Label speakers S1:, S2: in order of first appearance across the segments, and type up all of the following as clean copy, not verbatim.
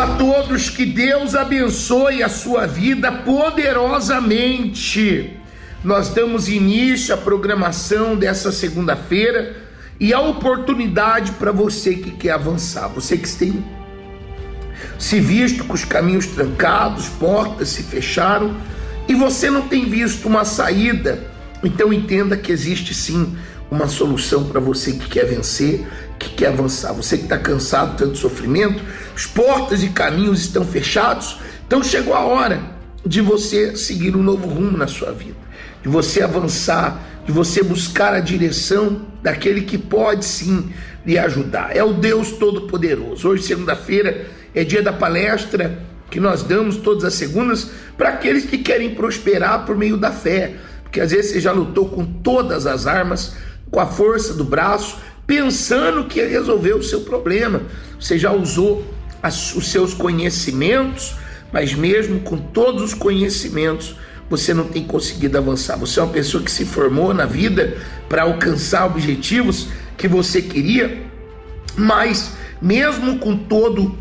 S1: Olá a todos, que Deus abençoe a sua vida poderosamente. Nós damos início à programação dessa segunda-feira e a oportunidade para você que quer avançar, você que tem se visto com os caminhos trancados, portas se fecharam e você não tem visto uma saída. Então entenda que existe sim uma solução para você que quer vencer, que quer avançar. Você que está cansado de tanto sofrimento, as portas e caminhos estão fechados, então chegou a hora de você seguir um novo rumo na sua vida, de você avançar, de você buscar a direção daquele que pode sim lhe ajudar. É o Deus Todo-Poderoso. Hoje, segunda-feira, é dia da palestra que nós damos todas as segundas para aqueles que querem prosperar por meio da fé, porque às vezes você já lutou com todas as armas, com a força do braço, pensando que ia resolver o seu problema. Você já usou os seus conhecimentos, mas mesmo com todos os conhecimentos, você não tem conseguido avançar. Você é uma pessoa que se formou na vida para alcançar objetivos que você queria, mas mesmo com todo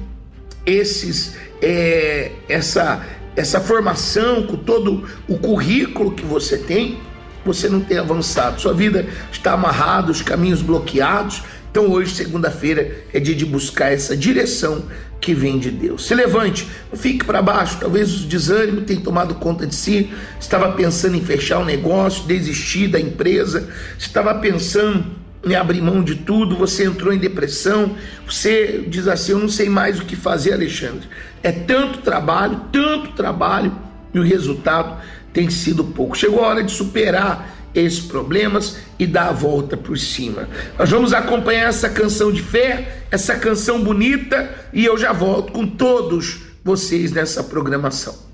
S1: essa formação, com todo o currículo que você tem, você não tem avançado. Sua vida está amarrada, os caminhos bloqueados. Então hoje, segunda-feira, é dia de buscar essa direção que vem de Deus. Se levante, não fique para baixo. Talvez o desânimo tenha tomado conta de si. Estava pensando em fechar o negócio, desistir da empresa, estava pensando em abrir mão de tudo, você entrou em depressão, você diz assim: eu não sei mais o que fazer, Alexandre. É tanto trabalho, e o resultado tem sido pouco. Chegou a hora de superar esses problemas e dar a volta por cima. Nós vamos acompanhar essa canção de fé, essa canção bonita, e eu já volto com todos vocês nessa programação.